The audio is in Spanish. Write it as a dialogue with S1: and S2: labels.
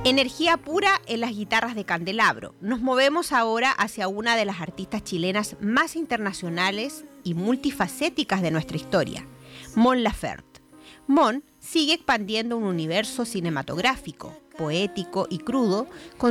S1: Energía pura en las guitarras de candelabro. Nos movemos ahora hacia una de las artistas chilenas más internacionales y multifacéticas de nuestra historia, Mon Laferte. Mon sigue expandiendo un universo cinematográfico, poético y crudo, con